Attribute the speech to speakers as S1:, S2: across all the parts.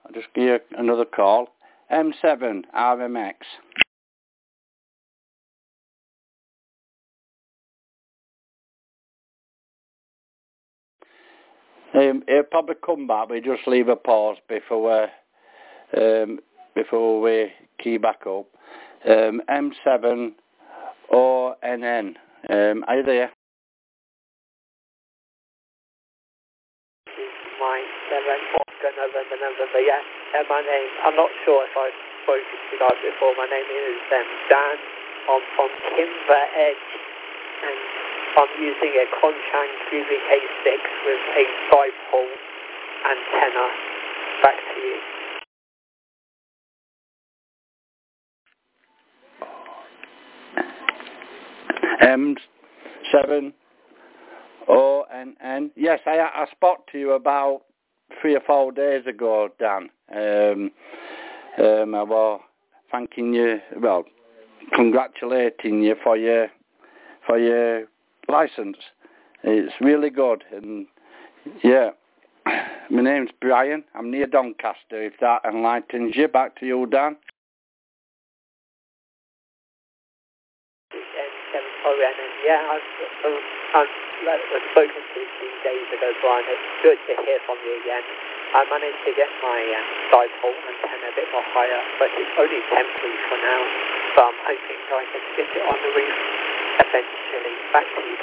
S1: I'll just give you another call. M7 RMX. He'll probably come back. We just leave a pause before we key back up. M7 ONN. Are you there?
S2: Mine, 7 Oscar November, yeah. My name, I'm not sure if I've spoken to you guys before. My name is Dan. I'm from Kimber Edge, and I'm using a Conchang QVK6 with a dipole antenna. Back to you.
S1: M7 ONN. Yes, I spoke to you about 3 or 4 days ago, Dan. I was thanking you, well, congratulating you for your license. It's really good, and yeah. My name's Brian. I'm near Doncaster, if that enlightens you. Back to you, Dan.
S2: Yeah, I've spoken to you 2 days ago, Brian. It's good to hear from you again. I managed to get my dipole antenna a bit more higher, but it's only temporary for now. So I'm hoping I can get it on the roof eventually. Back to you,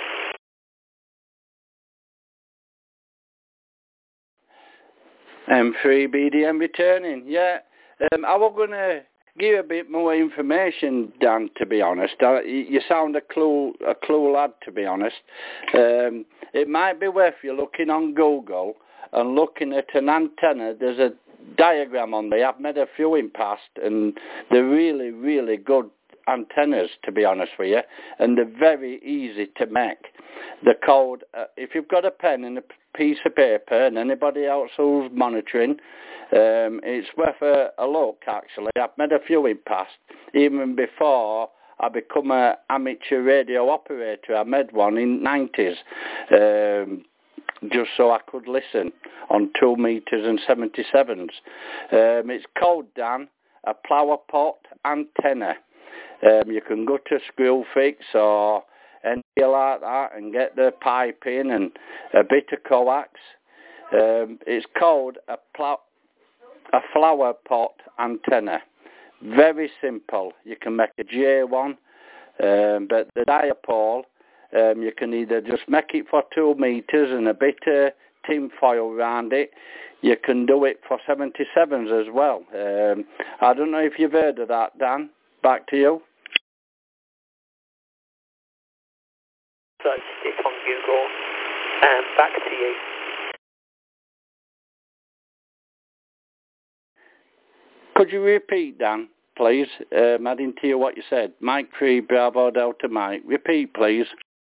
S2: Brian.
S1: M3 BDM returning. Yeah, I was going to give you a bit more information, Dan, to be honest. You sound a clue lad, to be honest. It might be worth you looking on Google and looking at an antenna. There's a diagram on there. I've made a few in past, and they're really, really good antennas, to be honest with you, and they're very easy to make. The code, if you've got a pen and a piece of paper, and anybody else who's monitoring, it's worth a look, actually. I've made a few in past, even before I become an amateur radio operator. I made one in the 90s, just so I could listen on 2 meters and 77s. It's called, Dan, a flower pot antenna. You can go to Screwfix or anything like that and get the pipe in and a bit of coax. It's called a flower pot antenna. Very simple. You can make a J1, but the dipole, you can either just make it for 2 meters and a bit of tin foil around it. You can do it for 77s as well. I don't know if you've heard of that, Dan. Back to you.
S2: Search it on Google. Back to you.
S1: Could you repeat, Dan, please? I didn't hear what you said. Mike 3, Bravo Delta Mike. Repeat, please.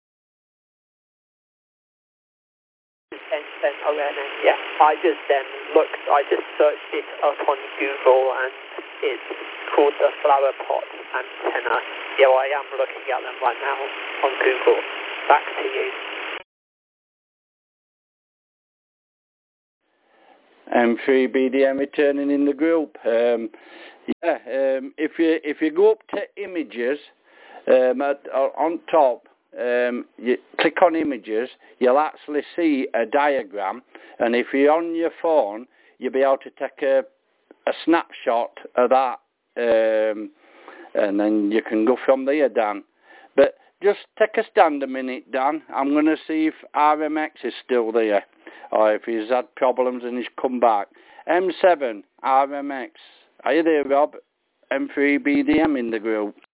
S2: Yeah, I just searched it up on Google, and it's called the flower pot antenna. Yeah, I am looking at them right now on Google. Back to you.
S1: M3 BDM returning in the group. If you go up to images, on top, you click on images, you'll actually see a diagram, and if you're on your phone, you'll be able to take a snapshot of that, and then you can go from there, Dan. But just take a stand a minute, Dan. I'm going to see if RMX is still there, or if he's had problems and he's come back. M7 RMX. Are you there, Rob? M3 BDM in the group.